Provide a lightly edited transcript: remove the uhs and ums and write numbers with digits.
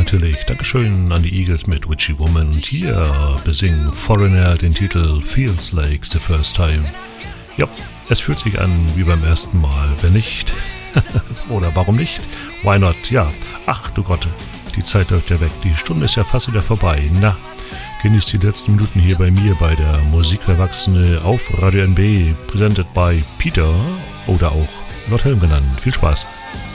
natürlich. Dankeschön an die Eagles mit Witchy Woman. Und hier besingen Foreigner den Titel Feels Like the First Time. Ja, es fühlt sich an wie beim ersten Mal. Wenn nicht, oder warum nicht? Why not? Ja, ach du Gott, die Zeit läuft ja weg. Die Stunde ist ja fast wieder vorbei. Na, genießt die letzten Minuten hier bei mir bei der Musik für Erwachsene auf Radio NB, presented by Peter oder auch Nordhelm genannt. Viel Spaß.